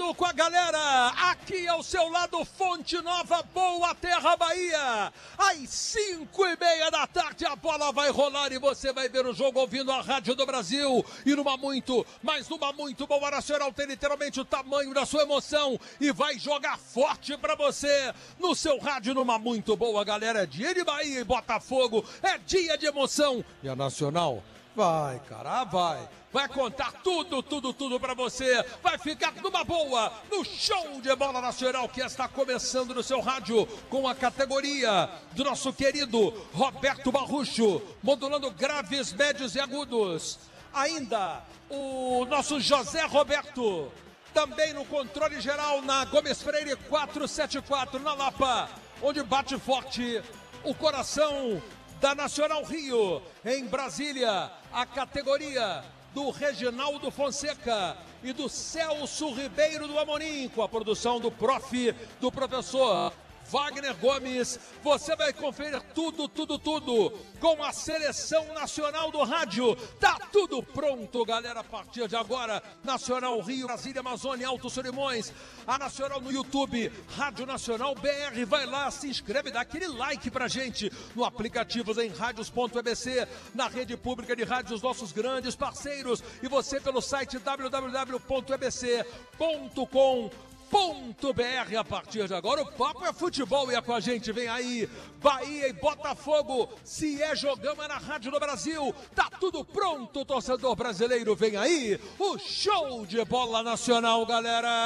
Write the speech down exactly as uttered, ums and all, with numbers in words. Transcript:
ligado com a galera, aqui ao seu lado, Fonte Nova, Boa Terra, Bahia. Às cinco e meia da tarde a bola vai rolar e você vai ver o jogo ouvindo a Rádio do Brasil. E numa muito, mas numa muito boa nacional, tem literalmente o tamanho da sua emoção e vai jogar forte pra você no seu rádio numa muito boa, galera. É dia de Bahia e Botafogo, é dia de emoção. E a Nacional vai, cara, vai. Vai contar tudo, tudo, tudo pra você. Vai ficar numa boa no show de bola nacional que está começando no seu rádio com a categoria do nosso querido Roberto Barrucho, modulando graves, médios e agudos. Ainda o nosso José Roberto, também no controle geral na Gomes Freire quatrocentos e setenta e quatro na Lapa, onde bate forte o coração da Nacional Rio. Em Brasília, a categoria do Reginaldo Fonseca e do Celso Ribeiro do Amorim, com a produção do prof, do professor Wagner Gomes. Você vai conferir tudo, tudo, tudo com a Seleção Nacional do Rádio. Tá tudo pronto, galera, a partir de agora. Nacional Rio, Brasília, Amazônia, Alto Solimões. A Nacional no YouTube, Rádio Nacional B R. Vai lá, se inscreve, dá aquele like pra gente no aplicativo em radios ponto e b c, na rede pública de rádios, nossos grandes parceiros. E você pelo site w w w ponto e b c ponto com ponto b r. A partir de agora o papo é futebol e é com a gente. Vem aí Bahia e Botafogo, se é jogão é na Rádio do Brasil. Tá tudo pronto, torcedor brasileiro. Vem aí o show de bola nacional, galera.